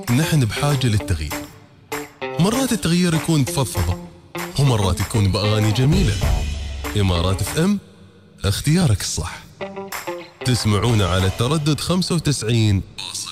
نحن بحاجة للتغيير. مرات التغيير يكون بفضفضة، ومرات يكون بأغاني جميلة. إمارات اف ام، اختيارك الصح. تسمعونا على التردد 95.